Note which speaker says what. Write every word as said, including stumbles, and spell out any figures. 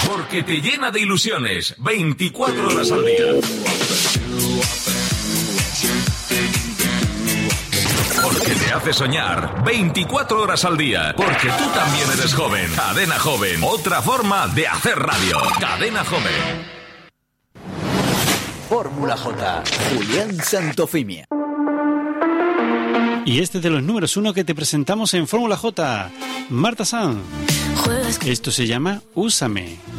Speaker 1: Porque te llena de ilusiones veinticuatro horas al día. Porque te hace soñar veinticuatro horas al día. Porque tú también eres joven. Cadena Joven. Otra forma de hacer radio. Cadena Joven.
Speaker 2: Fórmula J. Julián Santofimia.
Speaker 3: Y este de los números uno que te presentamos en Fórmula J. Marta Sanz. Esto se llama Úsame.